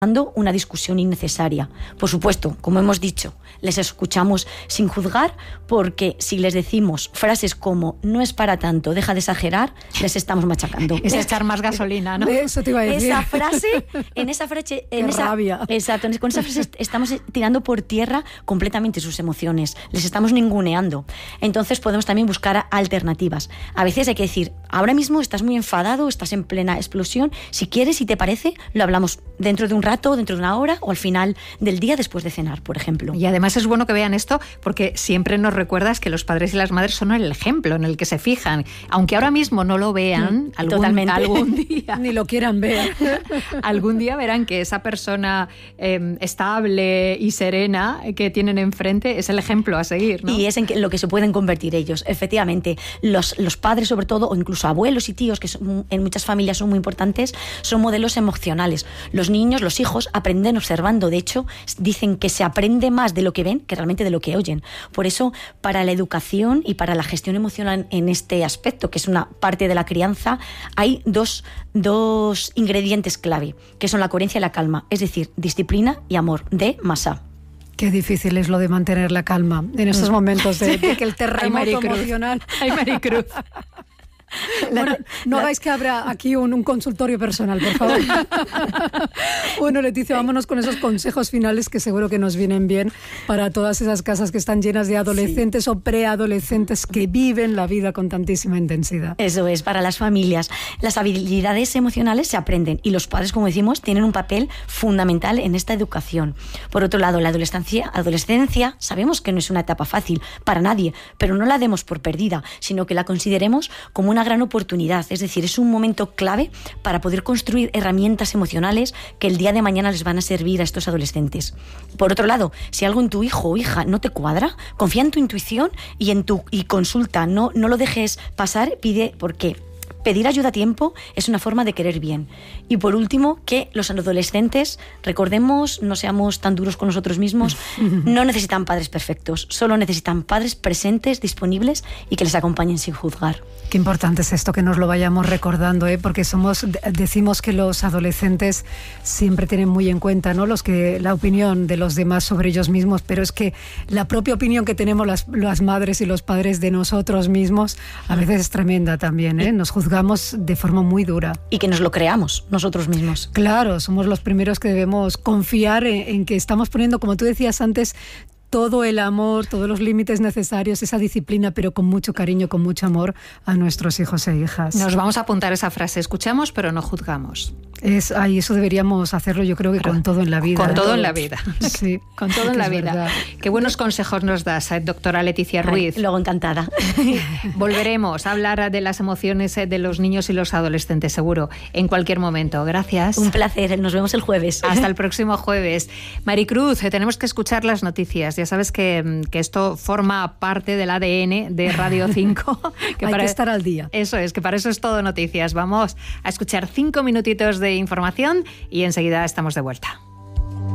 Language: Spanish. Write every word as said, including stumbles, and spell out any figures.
una discusión innecesaria. Por supuesto, como hemos dicho, les escuchamos sin juzgar, porque si les decimos frases como no es para tanto, deja de exagerar, les estamos machacando. Es echar más gasolina, ¿no? Eso te iba a decir. Esa frase, en esa frase, en Qué esa, rabia. exacto, con esa frase estamos tirando por tierra completamente sus emociones, les estamos ninguneando. Entonces podemos también buscar alternativas. A veces hay que decir, ahora mismo estás muy enfadado, estás en plena explosión, si quieres, si te parece, lo hablamos dentro de un rato, dentro de una hora o al final del día después de cenar, por ejemplo. Y además es bueno que vean esto porque siempre nos recuerdas que los padres y las madres son el ejemplo en el que se fijan. Aunque ahora mismo no lo vean, mm, algún, totalmente. algún día... Ni lo quieran ver. Algún día verán que esa persona eh, estable y serena que tienen enfrente es el ejemplo a seguir, ¿no? Y es en que, lo que se pueden convertir ellos, efectivamente. Los, los padres, sobre todo, o incluso abuelos y tíos, que son, en muchas familias son muy importantes, son modelos emocionales. Los niños, los hijos, aprenden observando. De hecho, dicen que se aprende más de lo que ven que realmente de lo que oyen. Por eso, para la educación y para la gestión emocional en este aspecto, que es una parte de la crianza, hay dos, dos ingredientes clave, que son la coherencia y la calma. Es decir, disciplina y amor, de Masa. Qué difícil es lo de mantener la calma en estos momentos de, de que el terremoto emocional... Ay, Maricruz. Bueno, no hagáis que abra aquí un, un consultorio personal, por favor. Bueno, Leticia, vámonos con esos consejos finales que seguro que nos vienen bien para todas esas casas que están llenas de adolescentes, sí, o preadolescentes que viven la vida con tantísima intensidad. Eso es, para las familias. Las habilidades emocionales se aprenden y los padres, como decimos, tienen un papel fundamental en esta educación. Por otro lado, la adolescencia, adolescencia sabemos que no es una etapa fácil para nadie, pero no la demos por perdida, sino que la consideremos como una gran oportunidad. Es decir, es un momento clave para poder construir herramientas emocionales que el día de mañana les van a servir a estos adolescentes. Por otro lado, si algo en tu hijo o hija no te cuadra, confía en tu intuición y en tu y consulta, no, no lo dejes pasar, pide por qué. Pedir ayuda a tiempo es una forma de querer bien. Y por último, que los adolescentes, recordemos, no seamos tan duros con nosotros mismos, no necesitan padres perfectos, solo necesitan padres presentes, disponibles y que les acompañen sin juzgar. Qué importante es esto, que nos lo vayamos recordando, ¿eh? Porque somos, decimos que los adolescentes siempre tienen muy en cuenta, ¿no?, los que, la opinión de los demás sobre ellos mismos, pero es que la propia opinión que tenemos las, las madres y los padres de nosotros mismos a veces es tremenda también, ¿eh? Nos juzgamos de forma muy dura. Y que nos lo creamos nosotros mismos. Claro, somos los primeros que debemos confiar en, en que estamos poniendo, como tú decías antes, todo el amor, todos los límites necesarios, esa disciplina, pero con mucho cariño, con mucho amor a nuestros hijos e hijas. Nos vamos a apuntar esa frase, escuchamos pero no juzgamos. Es, ay, eso deberíamos hacerlo, yo creo que pero con todo en la vida. Con ¿eh? todo en la vida. Sí. Con todo en la vida. Verdad. Qué buenos consejos nos das, doctora Leticia Ruiz. Ay, luego encantada. Volveremos a hablar de las emociones de los niños y los adolescentes, seguro, en cualquier momento. Gracias. Un placer, nos vemos el jueves. Hasta el próximo jueves. Maricruz, tenemos que escuchar las noticias. Ya sabes que, que esto forma parte del A D N de Radio cinco. Que Hay para, que estar al día. Eso es, que para eso es todo noticias. Vamos a escuchar cinco minutitos de información y enseguida estamos de vuelta.